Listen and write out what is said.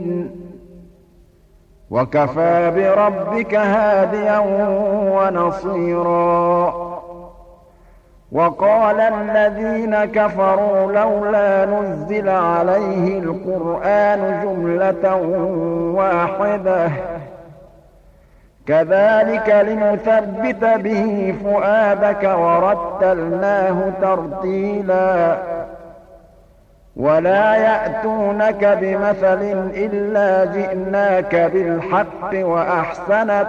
وكفى بربك هاديا ونصيرا وقال الذين كفروا لولا نزل عليه القرآن جملة واحدة كذلك لنثبت به فؤادك ورتلناه ترتيلا ولا يأتونك بمثل إلا جئناك بالحق وأحسن